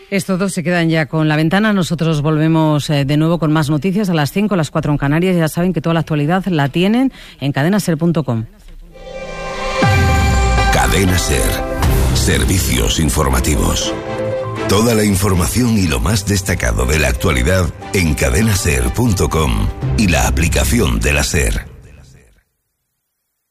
Estos dos se quedan ya con La Ventana. Nosotros volvemos de nuevo con más noticias a las 5, a las 4 en Canarias. Ya saben que toda la actualidad la tienen en cadenaser.com. Cadena Ser. Servicios informativos. Toda la información y lo más destacado de la actualidad en cadenaser.com y la aplicación de la Ser.